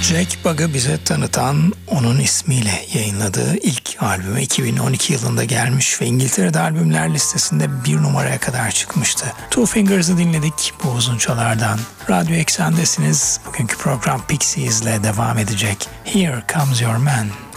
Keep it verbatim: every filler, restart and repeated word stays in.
Jack Bug'ı bize tanıtan onun ismiyle yayınladığı ilk albümü iki bin on iki yılında gelmiş ve İngiltere'de albümler listesinde bir numaraya kadar çıkmıştı. Two Fingers'ı dinledik bu uzunçalardan. Radyo Eksen'desiniz. Bugünkü program Pixies'le devam edecek. Here Comes Your Man.